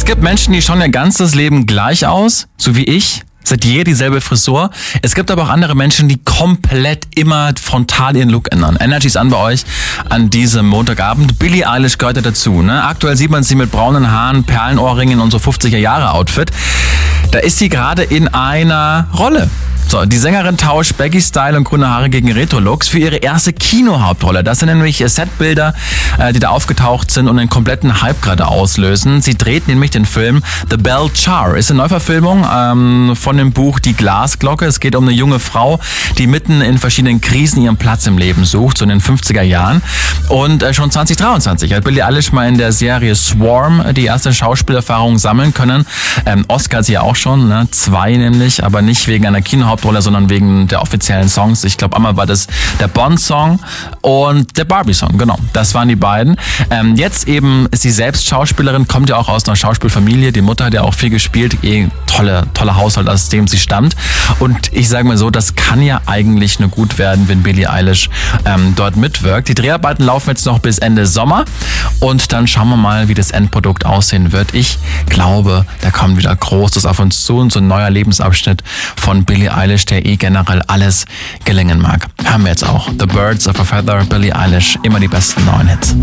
Es gibt Menschen, die schauen ihr ganzes Leben gleich aus, so wie ich. Seit jeher dieselbe Frisur. Es gibt aber auch andere Menschen, die komplett immer frontal ihren Look ändern. Energy ist an bei euch an diesem Montagabend. Billie Eilish gehört ja dazu. Ne? Aktuell sieht man sie mit braunen Haaren, Perlenohrringen und so 50er-Jahre-Outfit. Da ist sie gerade in einer Rolle. So, die Sängerin tauscht Baggy-Style und grüne Haare gegen Retro-Looks für ihre erste Kinohauptrolle. Das sind nämlich Setbilder, die da aufgetaucht sind und einen kompletten Hype gerade auslösen. Sie dreht nämlich den Film The Bell Jar. Ist eine Neuverfilmung von dem Buch Die Glasglocke. Es geht um eine junge Frau, die mitten in verschiedenen Krisen ihren Platz im Leben sucht, so in den 50er Jahren. Und schon 2023 hat Billie Eilish mal in der Serie Swarm die erste Schauspielerfahrung sammeln können. Oscar hat sie ja auch schon, ne? 2 nämlich, aber nicht wegen einer Kinohauptrolle, sondern wegen der offiziellen Songs. Ich glaube, einmal war das der Bond-Song und der Barbie-Song, genau. Das waren die beiden. Jetzt eben ist sie selbst Schauspielerin, kommt ja auch aus einer Schauspielfamilie. Die Mutter hat ja auch viel gespielt. Toller Haushalt, aus dem sie stammt. Und ich sage mal so, das kann ja eigentlich nur gut werden, wenn Billie Eilish dort mitwirkt. Die Dreharbeiten laufen jetzt noch bis Ende Sommer und dann schauen wir mal, wie das Endprodukt aussehen wird. Ich glaube, da kommt wieder Großes auf uns zu und so ein neuer Lebensabschnitt von Billie Eilish, der generell alles gelingen mag. Haben wir jetzt auch. The Birds of a Feather, Billie Eilish, immer die besten neuen Hits.